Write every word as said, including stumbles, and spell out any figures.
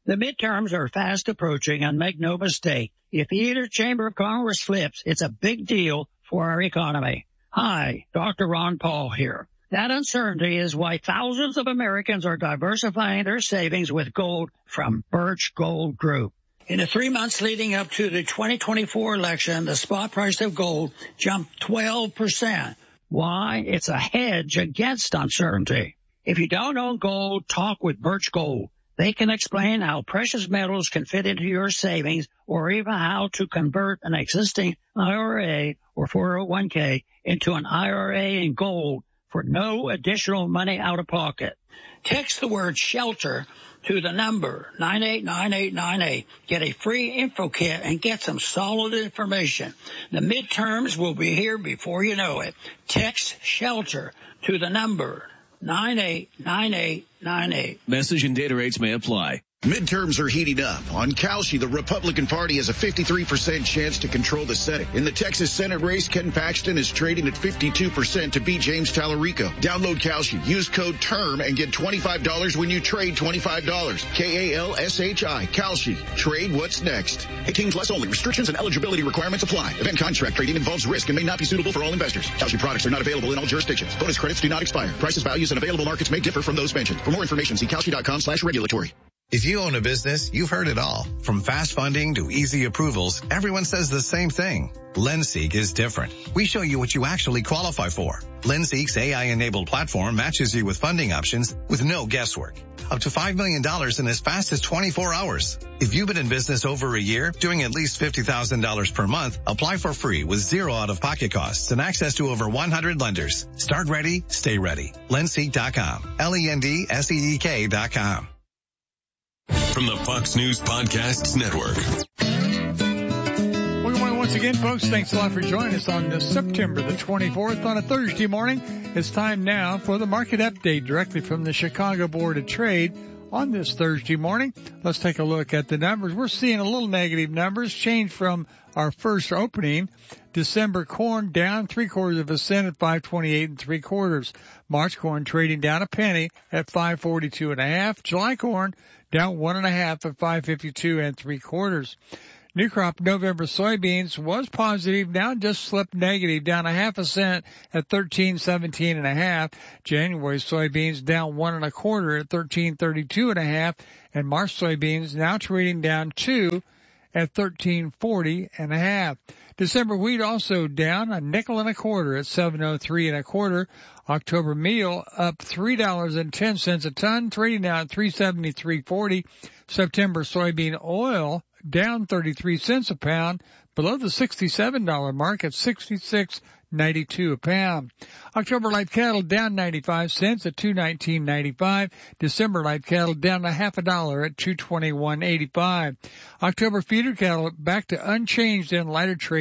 The midterms are fast approaching, and make no mistake, if either chamber of Congress flips, it's a big deal for our economy. Hi, Doctor Ron Paul here. That uncertainty is why thousands of Americans are diversifying their savings with gold from Birch Gold Group. In the three months leading up to the twenty twenty-four election, the spot price of gold jumped twelve percent. Why? It's a hedge against uncertainty. If you don't own gold, talk with Birch Gold. They can explain how precious metals can fit into your savings, or even how to convert an existing I R A or four oh one k into an I R A in gold for no additional money out of pocket. Text the word SHELTER to the number nine eight nine eight nine eight. Get a free info kit and get some solid information. The midterms will be here before you know it. Text SHELTER to the number nine eight nine eight nine eight. Message and data rates may apply. Midterms are heating up. On Kalshi, the Republican Party has a fifty-three percent chance to control the Senate. In the Texas Senate race, Ken Paxton is trading at fifty-two percent to beat James Tallarico. Download Kalshi. Use code TERM and get twenty-five dollars when you trade twenty-five dollars. K A L S H I. Kalshi. Trade what's next. eighteen plus only. Restrictions and eligibility requirements apply. Event contract trading involves risk and may not be suitable for all investors. Kalshi products are not available in all jurisdictions. Bonus credits do not expire. Prices, values, and available markets may differ from those mentioned. For more information, see Kalshi.com slash regulatory. If you own a business, you've heard it all. From fast funding to easy approvals, everyone says the same thing. LendSeek is different. We show you what you actually qualify for. LendSeek's A I-enabled platform matches you with funding options with no guesswork. Up to five million dollars in as fast as twenty-four hours. If you've been in business over a year, doing at least fifty thousand dollars per month, apply for free with zero out-of-pocket costs and access to over one hundred lenders. Start ready, stay ready. Lendseek dot com. L E N D S E E K dot com. From the Fox News Podcasts Network. Well, good morning once again, folks. Thanks a lot for joining us on this September the twenty-fourth on a Thursday morning. It's time now for the market update directly from the Chicago Board of Trade on this Thursday morning. Let's take a look at the numbers. We're seeing a little negative numbers change from our first opening. December corn down three quarters of a cent at five twenty-eight and three quarters. March corn trading down a penny at five forty-two and a half. July corn down one and a half at five fifty-two and three quarters. New crop November soybeans was positive, now just slipped negative, down a half a cent at thirteen seventeen and a half. January soybeans down one and a quarter at thirteen thirty-two and a half, and March soybeans now trading down two at thirteen forty and a half. December wheat also down a nickel and a quarter at seven oh three and a quarter. October meal up three dollars and ten cents a ton, trading now at three seventy-three forty. September soybean oil down thirty-three cents a pound, below the sixty-seven dollar mark at sixty-six ninety-two a pound. October live cattle down ninety-five cents at two nineteen ninety-five. December live cattle down a half a dollar at two twenty-one eighty-five. October feeder cattle back to unchanged in lighter trade.